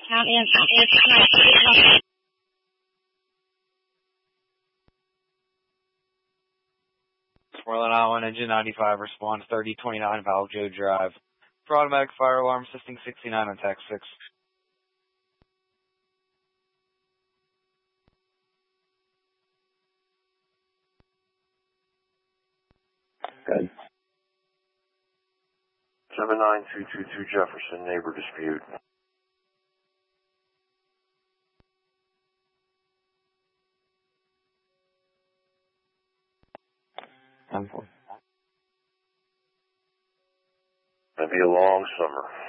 Swerling Island, engine 95, response 3029 Valve Joe Drive. For automatic fire alarm, assisting 69 on tax 6. Good. 79222 Jefferson, neighbor dispute. Gonna be a long summer.